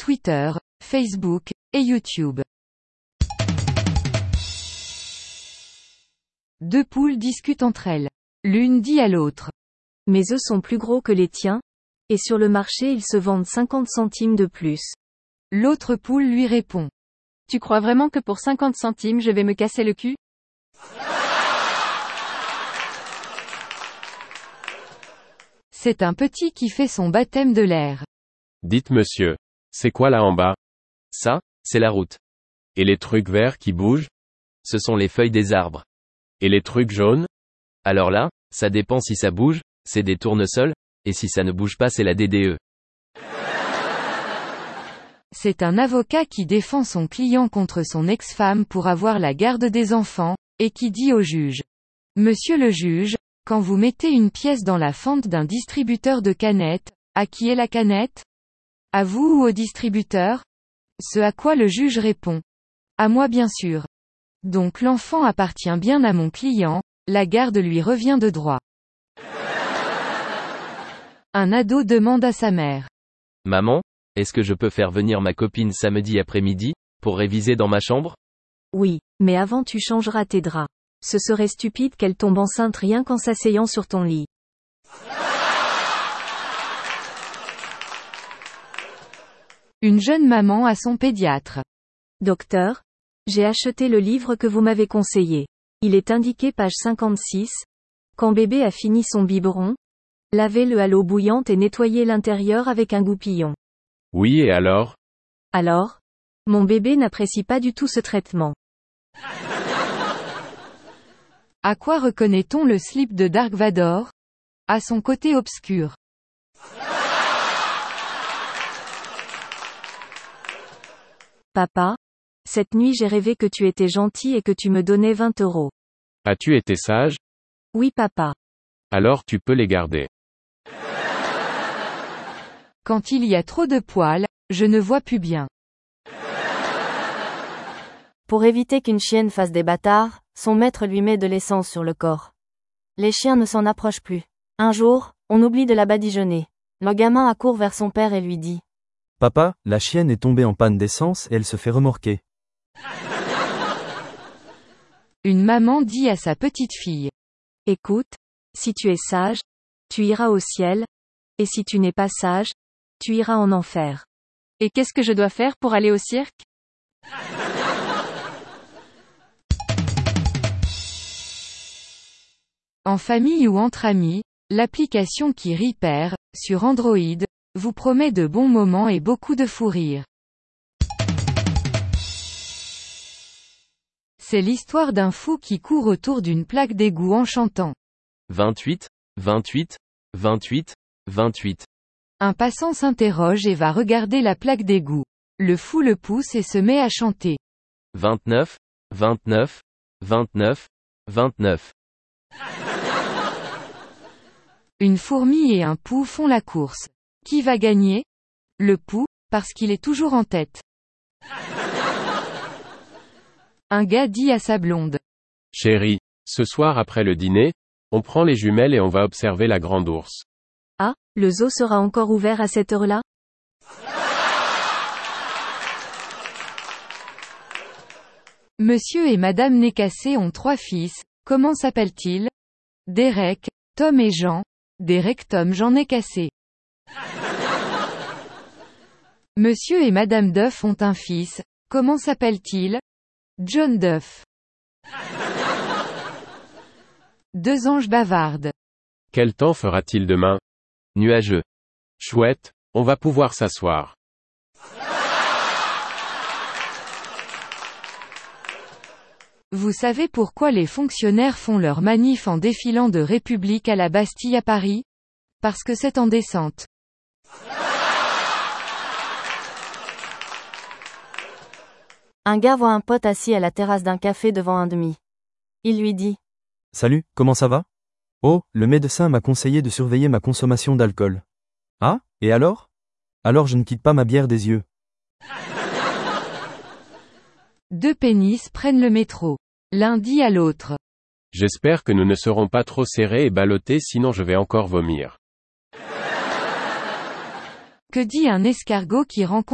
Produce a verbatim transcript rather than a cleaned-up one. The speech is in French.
Twitter, Facebook, et YouTube. Deux poules discutent entre elles. L'une dit à l'autre: Mes œufs sont plus gros que les tiens, et sur le marché ils se vendent cinquante centimes de plus. L'autre poule lui répond: Tu crois vraiment que pour cinquante centimes je vais me casser le cul? C'est un petit qui fait son baptême de l'air. Dites monsieur, c'est quoi là en bas? Ça, c'est la route. Et les trucs verts qui bougent? Ce sont les feuilles des arbres. Et les trucs jaunes? Alors là, ça dépend si ça bouge, c'est des tournesols, et si ça ne bouge pas c'est la D D E. C'est un avocat qui défend son client contre son ex-femme pour avoir la garde des enfants, et qui dit au juge: Monsieur le juge, quand vous mettez une pièce dans la fente d'un distributeur de canettes, à qui est la canette? À vous ou au distributeur? Ce à quoi le juge répond: À moi bien sûr. Donc l'enfant appartient bien à mon client, la garde lui revient de droit. Un ado demande à sa mère: Maman, est-ce que je peux faire venir ma copine samedi après-midi, pour réviser dans ma chambre? Oui, mais avant tu changeras tes draps. Ce serait stupide qu'elle tombe enceinte rien qu'en s'asseyant sur ton lit. Une jeune maman à son pédiatre: Docteur, j'ai acheté le livre que vous m'avez conseillé. Il est indiqué page cinquante-six. Quand bébé a fini son biberon, lavez-le à l'eau bouillante et nettoyez l'intérieur avec un goupillon. Oui et alors? Alors? Mon bébé n'apprécie pas du tout ce traitement. À quoi reconnaît-on le slip de Dark Vador? À son côté obscur. Papa, cette nuit j'ai rêvé que tu étais gentil et que tu me donnais vingt euros. As-tu été sage? Oui papa. Alors tu peux les garder. Quand il y a trop de poils, je ne vois plus bien. Pour éviter qu'une chienne fasse des bâtards, son maître lui met de l'essence sur le corps. Les chiens ne s'en approchent plus. Un jour, on oublie de la badigeonner. Le gamin accourt vers son père et lui dit: Papa, la chienne est tombée en panne d'essence et elle se fait remorquer. Une maman dit à sa petite fille: Écoute, si tu es sage, tu iras au ciel, et si tu n'es pas sage, tu iras en enfer. Et qu'est-ce que je dois faire pour aller au cirque? En famille ou entre amis, l'application qui rit perd, sur Android, vous promet de bons moments et beaucoup de fou rire. C'est l'histoire d'un fou qui court autour d'une plaque d'égout en chantant: vingt-huit, vingt-huit, vingt-huit, vingt-huit. Un passant s'interroge et va regarder la plaque d'égout. Le fou le pousse et se met à chanter: vingt-neuf, vingt-neuf, vingt-neuf, vingt-neuf. Une fourmi et un pou font la course. Qui va gagner? Le pou, parce qu'il est toujours en tête. Un gars dit à sa blonde: Chérie, ce soir après le dîner, on prend les jumelles et on va observer la grande ours. Ah, le zoo sera encore ouvert à cette heure-là? Monsieur et Madame Nécassé ont trois fils. Comment s'appellent-ils? Derek, Tom et Jean. Derek Tom Jean Nécassé. Monsieur et Madame Duff ont un fils. Comment s'appelle-t-il? John Duff. Deux anges bavardent. Quel temps fera-t-il demain? Nuageux. Chouette, on va pouvoir s'asseoir. Vous savez pourquoi les fonctionnaires font leur manif en défilant de République à la Bastille à Paris? Parce que c'est en descente. Un gars voit un pote assis à la terrasse d'un café devant un demi. Il lui dit: Salut, comment ça va? Oh, le médecin m'a conseillé de surveiller ma consommation d'alcool. Ah, et alors? Alors je ne quitte pas ma bière des yeux. Deux pénis prennent le métro. L'un dit à l'autre: J'espère que nous ne serons pas trop serrés et ballottés sinon je vais encore vomir. Que dit un escargot qui rencontre